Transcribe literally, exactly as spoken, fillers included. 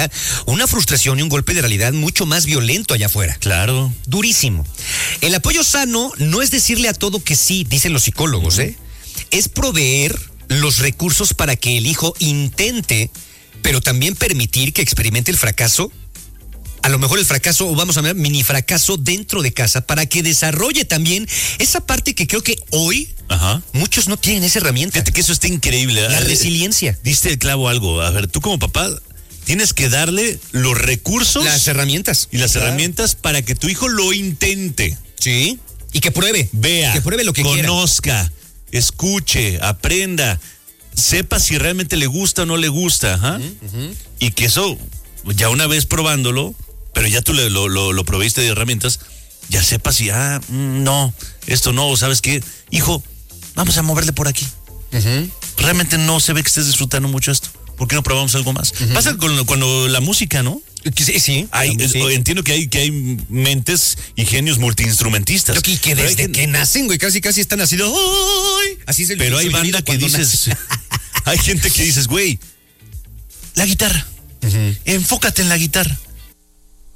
genera una frustración y un golpe de realidad mucho más violento allá afuera. Claro. Durísimo. El apoyo sano no es decirle a todo que sí, dicen los psicólogos, ¿eh? Es proveer los recursos para que el hijo intente, pero también permitir que experimente el fracaso. A lo mejor el fracaso, o vamos a ver, mini fracaso dentro de casa, para que desarrolle también esa parte que creo que hoy Ajá. muchos no tienen esa herramienta. Fíjate que eso está increíble. La Ah, resiliencia. Diste el clavo algo. A ver, tú como papá tienes que darle los recursos Las herramientas. y las Claro. herramientas para que tu hijo lo intente. Sí. Y que pruebe. Vea, Que pruebe lo que quiera. conozca, escuche, aprenda, sepa si realmente le gusta o no le gusta. ¿Ajá? Uh-huh, uh-huh. Y que eso, ya una vez probándolo, pero ya tú le, lo, lo, lo proviste de herramientas, ya sepas si, ah, no, esto no, ¿sabes qué? Hijo, vamos a moverle por aquí. Uh-huh. Realmente no se ve que estés disfrutando mucho esto. ¿Por qué no probamos algo más? Uh-huh. Pasa con cuando la música, ¿no? Sí, sí. Hay, sí. Entiendo que hay, que hay mentes y genios multiinstrumentistas. Yo que, que desde que, que nacen, güey, casi casi están así de, ¡ay! Así es el Pero hay banda que dices, hay gente que dices, güey, la guitarra, uh-huh. enfócate en la guitarra.